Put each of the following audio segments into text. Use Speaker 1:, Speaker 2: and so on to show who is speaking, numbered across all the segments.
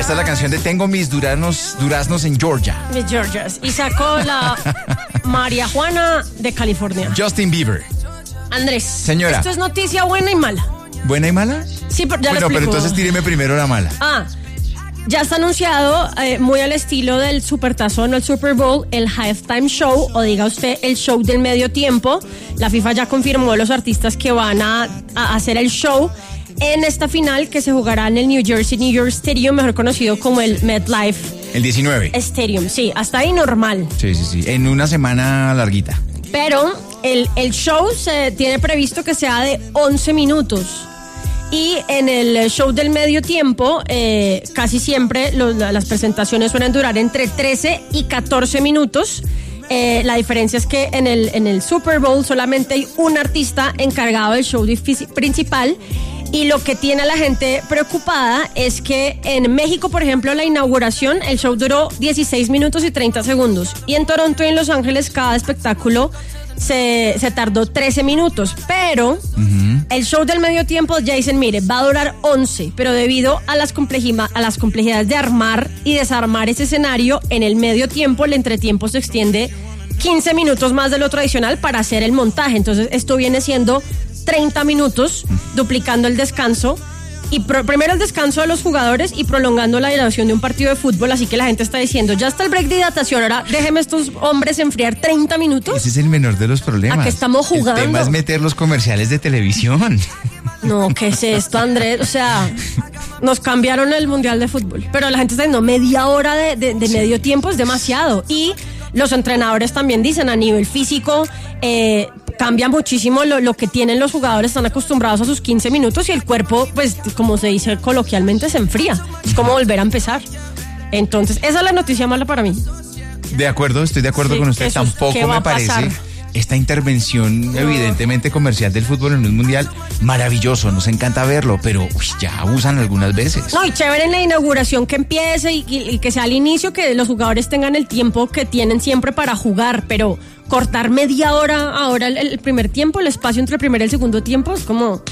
Speaker 1: Esta es la canción de Tengo mis duraznos en Georgia.
Speaker 2: De Georgia. Y sacó la María Juana de California.
Speaker 1: Justin Bieber.
Speaker 2: Andrés.
Speaker 1: Señora.
Speaker 2: Esto es noticia buena y mala.
Speaker 1: ¿Buena y mala?
Speaker 2: Sí, pero ya
Speaker 1: bueno, pero entonces tíreme primero la mala.
Speaker 2: Ya está anunciado, muy al estilo del Supertazón o el Super Bowl, el Halftime Show, o diga usted, el show del medio tiempo. La FIFA ya confirmó los artistas que van a hacer el show en esta final que se jugará en el New Jersey New York Stadium, mejor conocido como el MetLife.
Speaker 1: El 19.
Speaker 2: Stadium, sí, hasta ahí normal.
Speaker 1: Sí, en una semana larguita.
Speaker 2: Pero el show se tiene previsto que sea de 11 minutos. Y en el show del medio tiempo, casi siempre las presentaciones suelen durar entre 13 y 14 minutos. La diferencia es que en el Super Bowl solamente hay un artista encargado del show principal. Y lo que tiene a la gente preocupada es que en México, por ejemplo, la inauguración, el show duró 16 minutos y 30 segundos. Y en Toronto y en Los Ángeles cada espectáculo se tardó 13 minutos, pero el show del medio tiempo ya dicen, mire, va a durar 11, pero debido a las complejidades de armar y desarmar ese escenario, en el medio tiempo, el entretiempo se extiende 15 minutos más de lo tradicional para hacer el montaje. Entonces esto viene siendo 30 minutos, duplicando el descanso. Y primero el descanso de los jugadores y prolongando la duración de un partido de fútbol. Así que la gente está diciendo, ya está el break de hidratación, ahora déjeme estos hombres enfriar 30 minutos.
Speaker 1: Ese es el menor de los problemas.
Speaker 2: ¿A qué estamos jugando?
Speaker 1: El tema es meter los comerciales de televisión.
Speaker 2: No, ¿qué es esto, Andrés? O sea, nos cambiaron el Mundial de Fútbol. Pero la gente está diciendo, media hora de medio tiempo es demasiado. Y los entrenadores también dicen, a nivel físico, cambia muchísimo lo que tienen los jugadores, están acostumbrados a sus 15 minutos y el cuerpo, pues, como se dice coloquialmente, se enfría. Es como volver a empezar. Entonces, esa es la noticia mala para mí.
Speaker 1: De acuerdo, estoy de acuerdo con usted.
Speaker 2: Jesús,
Speaker 1: tampoco me parece esta intervención evidentemente comercial del fútbol en un mundial maravilloso, nos encanta verlo, pero ya abusan algunas veces.
Speaker 2: No, y chévere en la inauguración que empiece y que sea al inicio, que los jugadores tengan el tiempo que tienen siempre para jugar, pero cortar media hora ahora el primer tiempo, el espacio entre el primer y el segundo tiempo, es como...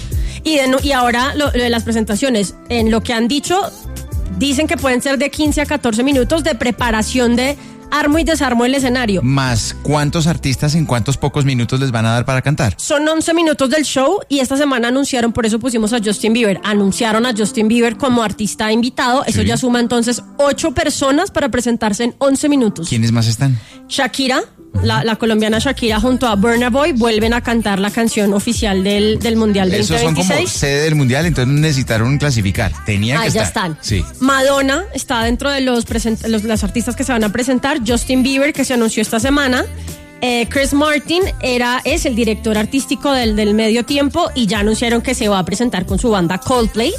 Speaker 2: Y ahora lo de las presentaciones, en lo que han dicho, dicen que pueden ser de 15 a 14 minutos de preparación de armo y desarmo el escenario.
Speaker 1: Más, ¿cuántos artistas en cuántos pocos minutos les van a dar para cantar?
Speaker 2: Son 11 minutos del show y esta semana anunciaron, por eso pusimos a Justin Bieber, anunciaron a Justin Bieber como artista invitado. Eso ya suma entonces 8 personas para presentarse en 11 minutos.
Speaker 1: ¿Quiénes más están?
Speaker 2: Shakira, la colombiana Shakira junto a Burna Boy vuelven a cantar la canción oficial del Mundial 2026.
Speaker 1: Esos son como sede del Mundial, entonces necesitaron clasificar. Tenían que estar.
Speaker 2: Ya están.
Speaker 1: Sí.
Speaker 2: Madonna está dentro de los artistas que se van a presentar. Justin Bieber, que se anunció esta semana. Chris Martin es el director artístico del medio tiempo y ya anunciaron que se va a presentar con su banda Coldplay.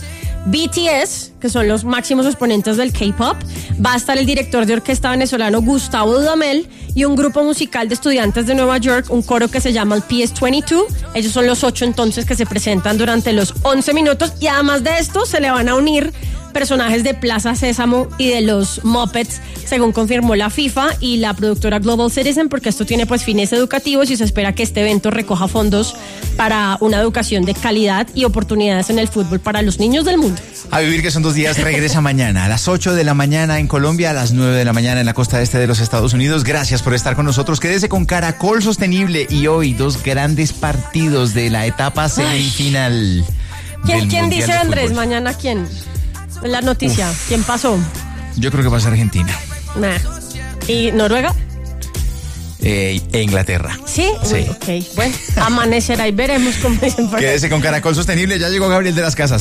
Speaker 2: BTS, que son los máximos exponentes del K-pop, va a estar el director de orquesta venezolano Gustavo Dudamel y un grupo musical de estudiantes de Nueva York, un coro que se llama el PS22. Ellos son los 8 entonces que se presentan durante los 11 minutos y además de esto se le van a unir personajes de Plaza Sésamo y de los Muppets, según confirmó la FIFA y la productora Global Citizen, porque esto tiene pues fines educativos y se espera que este evento recoja fondos para una educación de calidad y oportunidades en el fútbol para los niños del mundo.
Speaker 1: A vivir, que son 2 días, regresa mañana a las 8 de la mañana en Colombia, a las 9 de la mañana en la costa este de los Estados Unidos. Gracias por estar con nosotros. Quédese con Caracol Sostenible y hoy 2 grandes partidos de la etapa semifinal.
Speaker 2: ¿Quién dice, Andrés? Mañana, ¿quién? La noticia, ¿quién pasó?
Speaker 1: Yo creo que pasa Argentina.
Speaker 2: ¿Y Noruega?
Speaker 1: E Inglaterra.
Speaker 2: ¿Sí?
Speaker 1: Sí.
Speaker 2: Ok, bueno, amanecerá y veremos cómo dicen.
Speaker 1: Quédese con Caracol Sostenible, ya llegó Gabriel de las Casas.